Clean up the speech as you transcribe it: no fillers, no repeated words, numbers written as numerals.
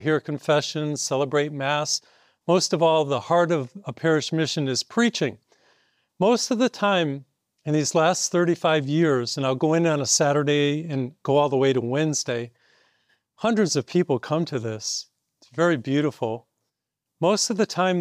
hear confessions, celebrate Mass. Most of all, the heart of a parish mission is preaching. Most of the time in these last 35 years, and I'll go in on a Saturday and go all the way to Wednesday, hundreds of people come to this. It's very beautiful. Most of the time,